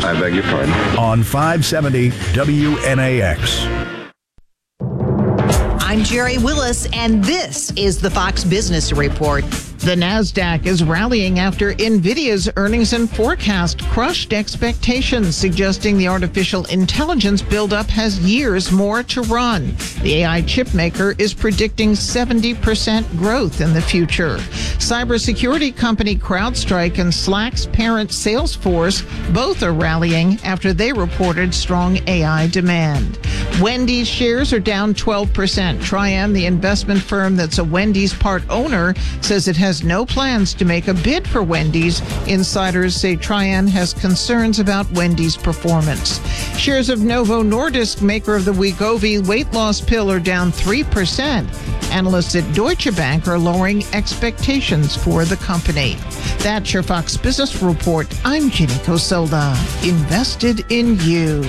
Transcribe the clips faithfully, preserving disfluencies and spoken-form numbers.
I beg your pardon? On five seventy W N A X. I'm Jerry Willis, and this is the Fox Business Report. The NASDAQ is rallying after NVIDIA's earnings and forecast crushed expectations, suggesting the artificial intelligence buildup has years more to run. The A I chip maker is predicting seventy percent growth in the future. Cybersecurity company CrowdStrike and Slack's parent Salesforce both are rallying after they reported strong A I demand. Wendy's shares are down twelve percent. Trian, the investment firm that's a Wendy's part owner, says it has no plans to make a bid for Wendy's. Insiders say Trian has concerns about Wendy's performance. Shares of Novo Nordisk, maker of the Wegovy weight loss pill, are down three percent. Analysts at Deutsche Bank are lowering expectations for the company. That's your Fox Business Report. I'm Ginny Cosola. Invested in you.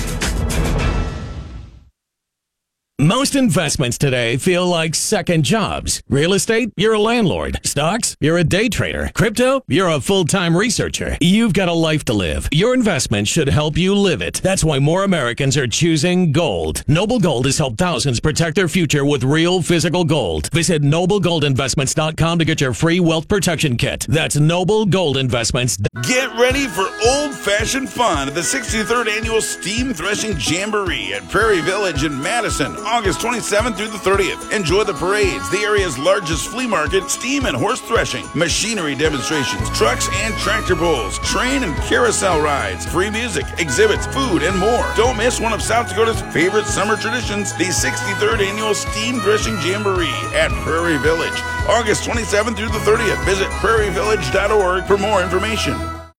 Most investments today feel like second jobs. Real estate, you're a landlord. Stocks, you're a day trader. Crypto, you're a full-time researcher. You've got a life to live. Your investment should help you live it. That's why more Americans are choosing gold. Noble Gold has helped thousands protect their future with real physical gold. Visit noble gold investments dot com to get your free wealth protection kit. That's Noble Gold Investments. Get ready for old-fashioned fun at the sixty-third Annual Steam Threshing Jamboree at Prairie Village in Madison, August twenty-seventh through the thirtieth. Enjoy the parades, the area's largest flea market, steam and horse threshing, machinery demonstrations, trucks and tractor pulls, train and carousel rides, free music, exhibits, food, and more. Don't miss one of South Dakota's favorite summer traditions, the sixty-third Annual Steam Threshing Jamboree at Prairie Village, August twenty-seventh through the thirtieth. Visit prairie village dot org for more information.